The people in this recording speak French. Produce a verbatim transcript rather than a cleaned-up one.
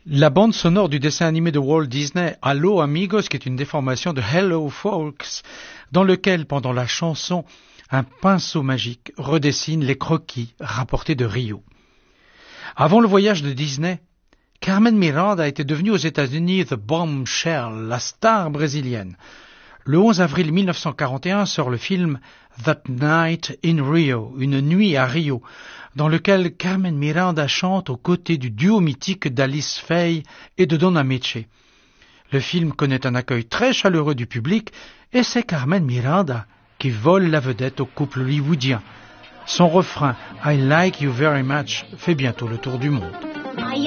La bande sonore du dessin animé de Walt Disney, Allo Amigos, qui est une déformation de Hello Folks, dans lequel, pendant la chanson, un pinceau magique redessine les croquis rapportés de Rio. Avant le voyage de Disney, Carmen Miranda était devenue aux États-Unis The Bombshell, la star brésilienne. Le onze avril mille neuf cent quarante et un sort le film That Night in Rio, une nuit à Rio, dans lequel Carmen Miranda chante aux côtés du duo mythique d'Alice Faye et de Don Ameche. Le film connaît un accueil très chaleureux du public et c'est Carmen Miranda qui vole la vedette au couple hollywoodien. Son refrain « I like you very much » fait bientôt le tour du monde. I